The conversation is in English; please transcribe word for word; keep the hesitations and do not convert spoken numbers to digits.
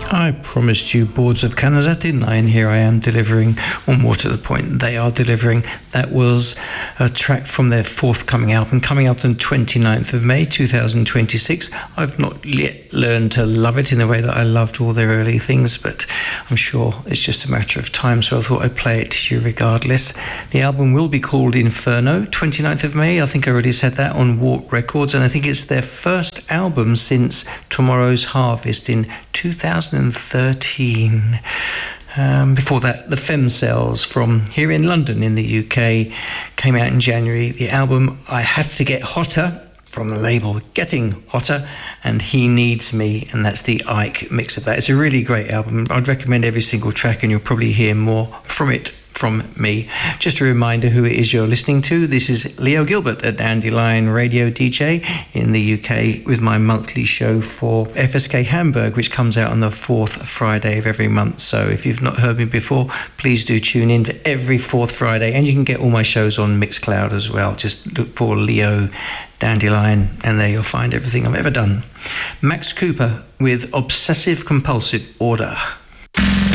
I promised you Boards of Canada, didn't I? And here I am delivering, or more to the point, they are delivering. That was a track from their forthcoming album, coming out on twenty-ninth of May two thousand twenty-six. I've not yet learned to love it in the way that I loved all their early things, but I'm sure it's just a matter of time, so I thought I'd play it to you regardless. The album will be called Inferno, twenty-ninth of May. I think I already said that on Warp Records, and I think it's their first album since Tomorrow's Harvest in two thousand thirteen. Um, before that, the Femcells from here in London in the U K came out in January. The album I Have to Get Hotter, from the label Getting Hotter, and He Needs Me, and that's the Ike mix of that. It's a really great album. I'd recommend every single track, and you'll probably hear more from it from me. Just a reminder who it is you're listening to. This is Leo Gilbert, a Dandelion radio D J in the U K, with my monthly show for F S K Hamburg, which comes out on the fourth Friday of every month. So if you've not heard me before, please do tune in for every fourth Friday, and you can get all my shows on Mixcloud as well. Just look for Leo Dandelion, and there you'll find everything I've ever done. Max Cooper with Obsessive Compulsive Order.